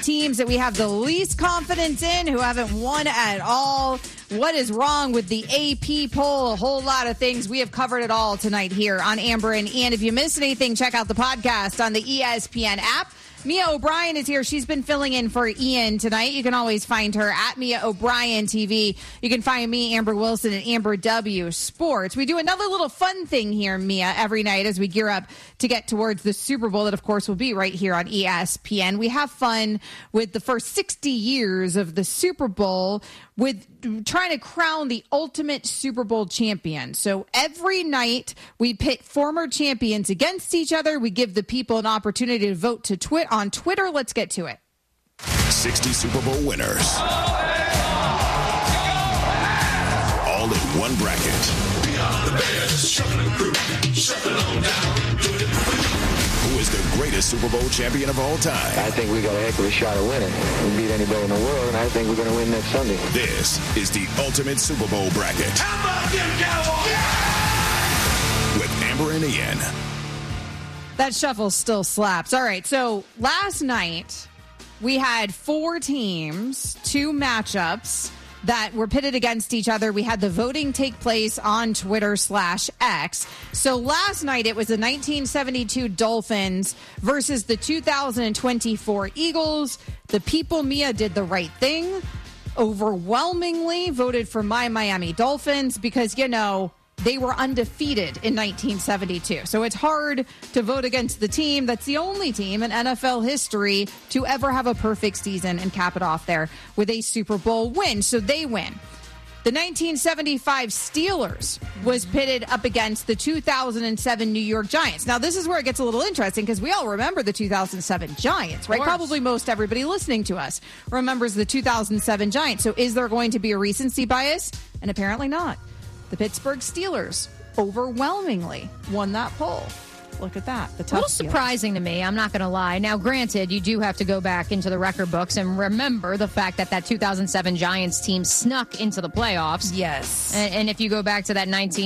teams that we have the least confidence in, who haven't won at all. What is wrong with the AP poll? A whole lot of things. We have covered it all tonight here on Amber and Ian. If you missed anything, check out the podcast on the ESPN app. Mia O'Brien is here. She's been filling in for Ian tonight. You can always find her at Mia O'Brien TV. You can find me, Amber Wilson, at Amber W Sports. We do another little fun thing here, Mia, every night as we gear up to get towards the Super Bowl that, of course, will be right here on ESPN. We have fun with the first 60 years of the Super Bowl with trying to crown the ultimate Super Bowl champion. So every night we pit former champions against each other. We give the people an opportunity to vote on Twitter. Let's get to it. 60 Super Bowl winners. All in one bracket. The Bears, shuffling through, shuffling on down. Who is the greatest Super Bowl champion of all time? I think we got a heck of a shot of winning. We beat anybody in the world, and I think we're going to win next Sunday. This is the ultimate Super Bowl bracket. How about them Cowboys? Yeah! With Amber and Ian. That shuffle still slaps. All right, so last night we had 4 teams, 2 matchups that were pitted against each other. We had the voting take place on Twitter/X. So last night it was the 1972 Dolphins versus the 2024 Eagles. The people, Mia, did the right thing. Overwhelmingly voted for my Miami Dolphins because, they were undefeated in 1972. So it's hard to vote against the team that's the only team in NFL history to ever have a perfect season and cap it off there with a Super Bowl win. So they win. The 1975 Steelers was pitted up against the 2007 New York Giants. Now, this is where it gets a little interesting because we all remember the 2007 Giants, right? Probably most everybody listening to us remembers the 2007 Giants. So is there going to be a recency bias? And apparently not. The Pittsburgh Steelers overwhelmingly won that poll. Look at that. The tough a little surprising to me, I'm not going to lie. Now, granted, you do have to go back into the record books and remember the fact that 2007 Giants team snuck into the playoffs. Yes. And if you go back to that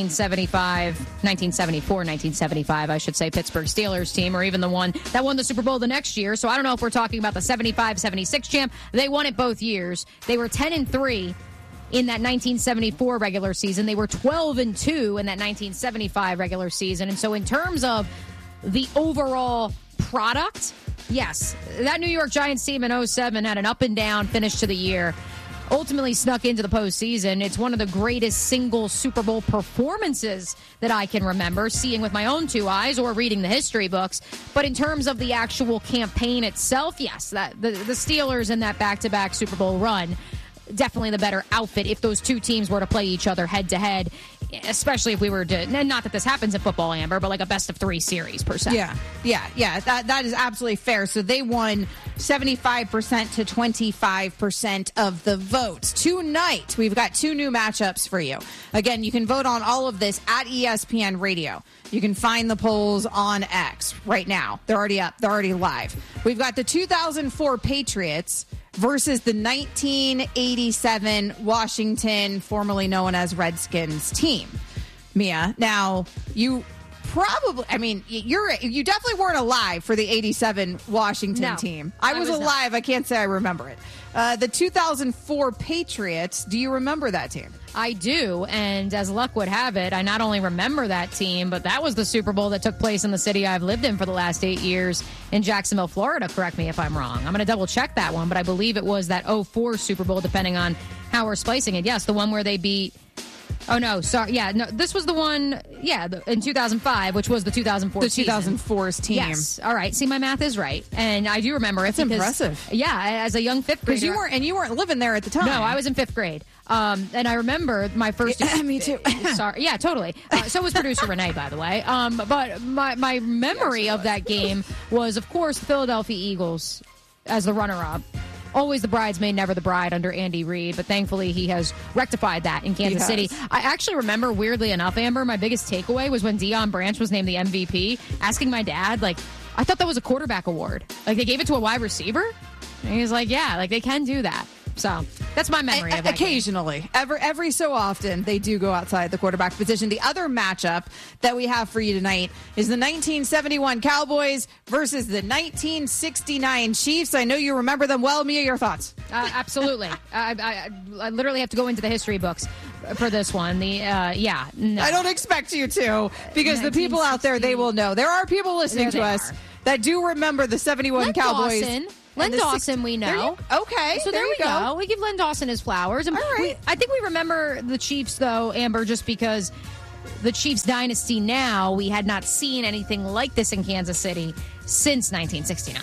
1975, I should say, Pittsburgh Steelers team, or even the one that won the Super Bowl the next year. So I don't know if we're talking about the 75-76 champ. They won it both years. They were 10-3. In that 1974 regular season. They were 12-2 in that 1975 regular season. And so in terms of the overall product, yes, that New York Giants team in 2007 had an up and down finish to the year. Ultimately snuck into the postseason. It's one of the greatest single Super Bowl performances that I can remember, seeing with my own 2 eyes or reading the history books. But in terms of the actual campaign itself, yes, that the Steelers in that back-to-back Super Bowl run, definitely the better outfit if those 2 teams were to play each other head-to-head, especially if we were to, not that this happens in football, Amber, but like a best-of-3 series, per se. Yeah. That is absolutely fair. So they won 75% to 25% of the votes. Tonight, we've got 2 new matchups for you. Again, you can vote on all of this at ESPN Radio. You can find the polls on X right now. They're already up. They're already live. We've got the 2004 Patriots versus the 1987 Washington, formerly known as Redskins team. Mia, now you you definitely weren't alive for the 87 Washington team. I was alive. Not. I can't say I remember it. The 2004 Patriots, do you remember that team? I do, and as luck would have it, I not only remember that team, but that was the Super Bowl that took place in the city I've lived in for the last 8 years in Jacksonville, Florida. Correct me if I'm wrong. I'm going to double check that one, but I believe it was that 04 Super Bowl, depending on how we're splicing it. Yes, the one where they beat... Oh, no, sorry. Yeah, no, this was the one, in 2005, which was the 2004 The 2004's team. Yes. All right. See, my math is right. And I do remember it. It's impressive. Yeah, as a young 5th grader. Because you weren't living there at the time. No, I was in 5th grade. And I remember my first... me too. Sorry. Yeah, totally. So was producer Renee, by the way. But my memory of that game was, of course, the Philadelphia Eagles as the runner-up. Always the bridesmaid, never the bride under Andy Reid, but thankfully he has rectified that in Kansas City. I actually remember, weirdly enough, Amber, my biggest takeaway was when Deion Branch was named the MVP, asking my dad, I thought that was a quarterback award. They gave it to a wide receiver? And he was like, yeah, they can do that. So That's my memory of that occasionally. Every so often, they do go outside the quarterback position. The other matchup that we have for you tonight is the 1971 Cowboys versus the 1969 Chiefs. I know you remember them well. Mia, your thoughts? Absolutely. I literally have to go into the history books for this one. No. I don't expect you to, because the people out there, they will know. There are people listening to us that do remember the 71 Cowboys. Len Dawson, we know. Okay, so there we go. We give Len Dawson his flowers. And all right. I think we remember the Chiefs, though, Amber, just because the Chiefs dynasty now, we had not seen anything like this in Kansas City since 1969.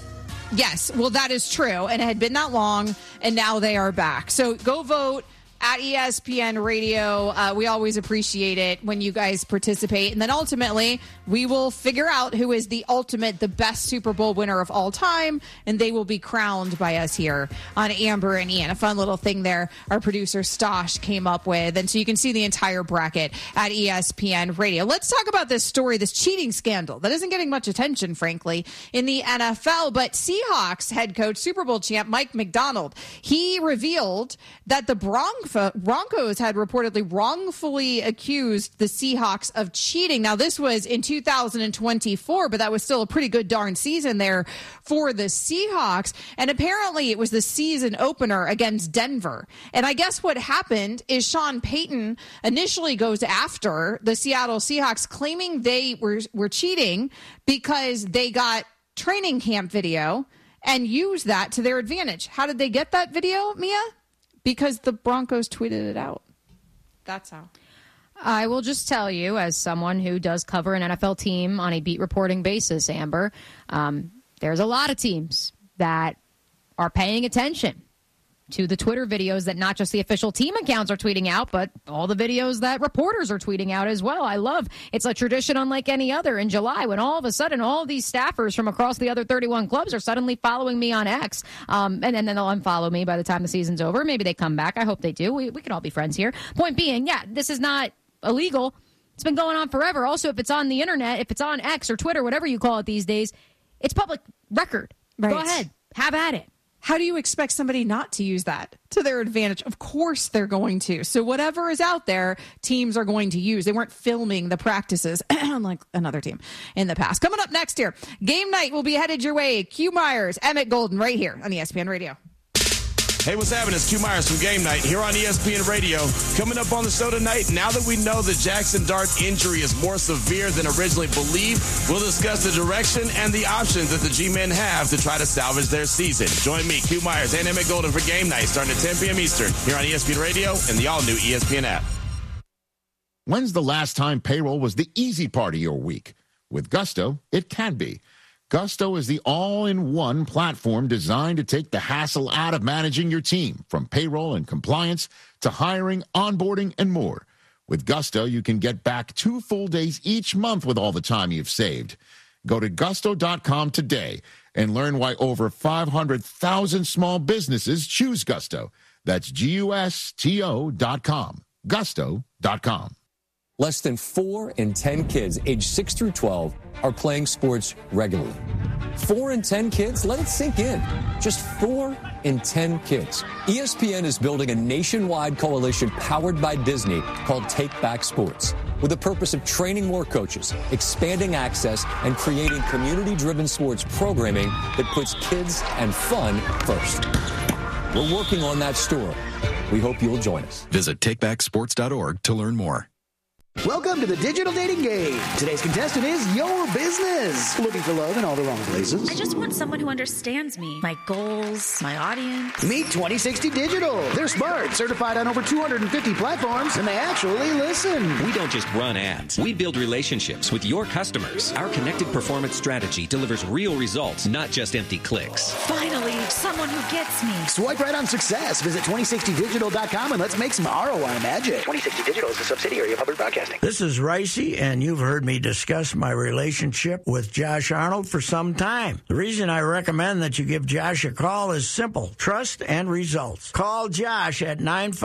Yes, well, that is true. And it had been that long, and now they are back. So go vote at ESPN Radio. We always appreciate it when you guys participate. And then ultimately, we will figure out who is the best Super Bowl winner of all time. And they will be crowned by us here on Amber and Ian. A fun little thing there our producer Stosh came up with. And so you can see the entire bracket at ESPN Radio. Let's talk about this story, this cheating scandal that isn't getting much attention, frankly, in the NFL. But Seahawks head coach, Super Bowl champ Mike Macdonald, he revealed that the Broncos had reportedly wrongfully accused the Seahawks of cheating. Now, this was in 2024, but that was still a pretty good darn season there for the Seahawks. And apparently it was the season opener against Denver. And I guess what happened is Sean Payton initially goes after the Seattle Seahawks, claiming they were cheating because they got training camp video and used that to their advantage. How did they get that video, Mia? Because the Broncos tweeted it out. That's how. I will just tell you, as someone who does cover an NFL team on a beat reporting basis, Amber, there's a lot of teams that are paying attention to the Twitter videos that not just the official team accounts are tweeting out, but all the videos that reporters are tweeting out as well. I love it's a tradition unlike any other in July when all of a sudden all of these staffers from across the other 31 clubs are suddenly following me on X. And then they'll unfollow me by the time the season's over. Maybe they come back. I hope they do. We can all be friends here. Point being, yeah, this is not illegal. It's been going on forever. Also, if it's on the internet, if it's on X or Twitter, whatever you call it these days, it's public record. Right. Go ahead. Have at it. How do you expect somebody not to use that to their advantage? Of course they're going to. So whatever is out there, teams are going to use. They weren't filming the practices like another team in the past. Coming up next here, game night will be headed your way. Q Myers, Emmett Golden right here on ESPN Radio. Hey, what's happening? It's Q Myers from Game Night here on ESPN Radio. Coming up on the show tonight, now that we know the Jackson Dart injury is more severe than originally believed, we'll discuss the direction and the options that the G-Men have to try to salvage their season. Join me, Q Myers, and Emmett Golden for Game Night starting at 10 p.m. Eastern here on ESPN Radio and the all-new ESPN app. When's the last time payroll was the easy part of your week? With Gusto, it can be. Gusto is the all-in-one platform designed to take the hassle out of managing your team, from payroll and compliance to hiring, onboarding, and more. With Gusto, you can get back 2 full days each month with all the time you've saved. Go to gusto.com today and learn why over 500,000 small businesses choose Gusto. That's GUSTO.com. Gusto.com. Less than 4 in 10 kids aged 6 through 12 are playing sports regularly. 4 in 10 kids? Let it sink in. Just 4 in 10 kids. ESPN is building a nationwide coalition powered by Disney called Take Back Sports, with the purpose of training more coaches, expanding access, and creating community-driven sports programming that puts kids and fun first. We're working on that story. We hope you'll join us. Visit takebacksports.org to learn more. Welcome to the Digital Dating Game. Today's contestant is your business. Looking for love in all the wrong places? I just want someone who understands me, my goals, my audience. Meet 2060 Digital. They're smart, certified on over 250 platforms, and they actually listen. We don't just run ads. We build relationships with your customers. Our connected performance strategy delivers real results, not just empty clicks. Finally, someone who gets me. Swipe right on success. Visit 2060digital.com and let's make some ROI magic. 2060 Digital is a subsidiary of Hubbard Broadcasting. This is Ricey, and you've heard me discuss my relationship with Josh Arnold for some time. The reason I recommend that you give Josh a call is simple: trust and results. Call Josh at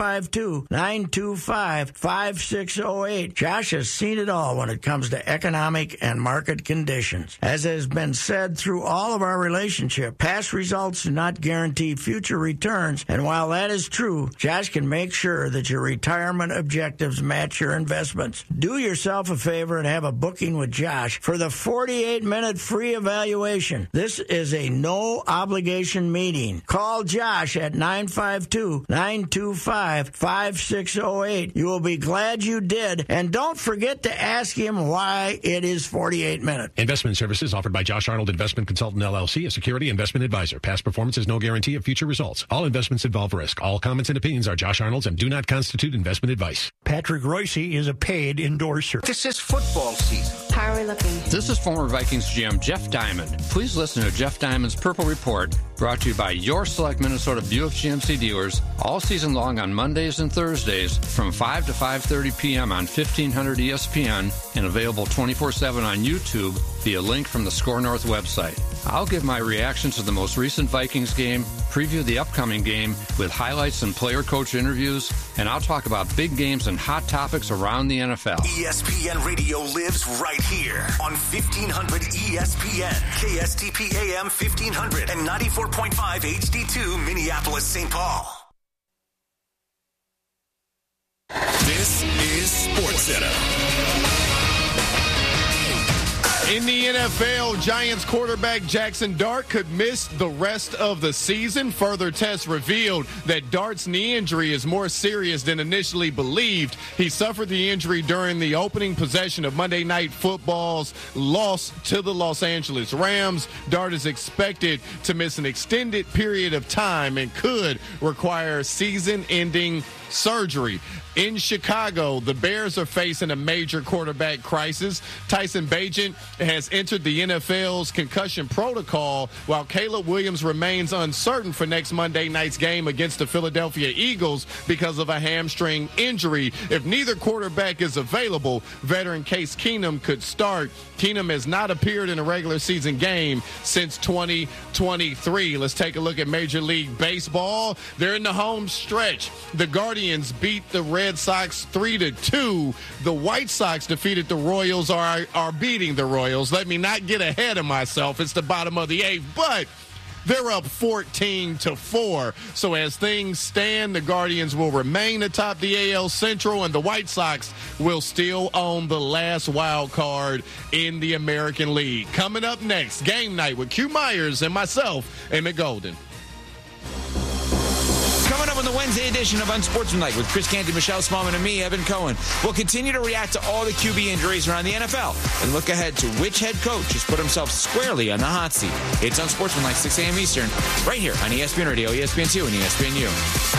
952-925-5608. Josh has seen it all when it comes to economic and market conditions. As has been said through all of our relationship, past results do not not guarantee future returns. And while that is true, Josh can make sure that your retirement objectives match your investments. Do yourself a favor and have a booking with Josh for the 48-minute free evaluation. This is a no-obligation meeting. Call Josh at 952-925-5608. You will be glad you did. And don't forget to ask him why it is 48 minutes. Investment services offered by Josh Arnold Investment Consultant LLC, a security investment advisor. Past performance is no guarantee of future results. All investments involve risk. All comments and opinions are Josh Arnold's and do not constitute investment advice. Patrick Royce is a paid endorser. This is football season. How are we looking? This is former Vikings GM Jeff Diamond. Please listen to Jeff Diamond's Purple Report, brought to you by your select Minnesota Buick GMC dealers, all season long on Mondays and Thursdays from 5 to 5:30 p.m. on 1500 ESPN and available 24/7 on YouTube via link from the Score North website. I'll give my reactions to the most recent Vikings game, preview the upcoming game with highlights and player-coach interviews, and I'll talk about big games and hot topics around the NFL. ESPN Radio lives right here on 1500 ESPN, KSTP AM 1500, and 94.5 HD2 Minneapolis, St. Paul. This is SportsCenter. In the NFL, Giants quarterback Jackson Dart could miss the rest of the season. Further tests revealed that Dart's knee injury is more serious than initially believed. He suffered the injury during the opening possession of Monday Night Football's loss to the Los Angeles Rams. Dart is expected to miss an extended period of time and could require season-ending surgery. In Chicago, the Bears are facing a major quarterback crisis. Tyson Bagent has entered the NFL's concussion protocol, while Caleb Williams remains uncertain for next Monday night's game against the Philadelphia Eagles because of a hamstring injury. If neither quarterback is available, veteran Case Keenum could start. Keenum has not appeared in a regular season game since 2023. Let's take a look at Major League Baseball. They're in the home stretch. The Guardians beat the Red Sox 3-2. The White Sox defeated the Royals, are beating the Royals. Let me not get ahead of myself. It's the bottom of the eighth, but they're up 14-4. So as things stand, the Guardians will remain atop the AL Central, and the White Sox will still own the last wild card in the American League. Coming up next, Game Night with Q Myers and myself, Emmett Golden. Coming up on the Wednesday edition of Unsportsmanlike with Chris Canty, Michelle Smallman, and me, Evan Cohen. We'll continue to react to all the QB injuries around the NFL and look ahead to which head coach has put himself squarely on the hot seat. It's Unsportsmanlike, 6 a.m. Eastern, right here on ESPN Radio, ESPN2, and ESPNU.